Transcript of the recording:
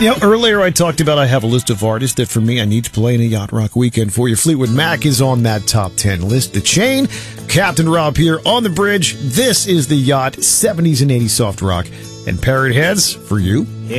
Earlier I talked about I have a list of artists that for me I need to play in a Yacht Rock weekend for you. Fleetwood Mac is on that top 10 list. The Chain, Captain Rob here on the bridge. This is the Yacht 70s and 80s soft rock. And Parrot Heads for you.